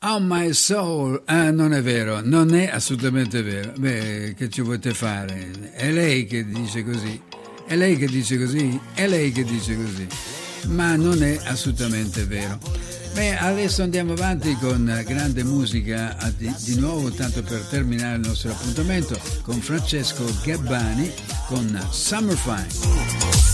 Oh my soul, non è vero, non è assolutamente vero. Beh, che ci volete fare? È lei che dice così, è lei che dice così, è lei che dice così, ma non è assolutamente vero. Beh, adesso andiamo avanti con grande musica di nuovo, tanto per terminare il nostro appuntamento con Francesco Gabbani con Summer Fine.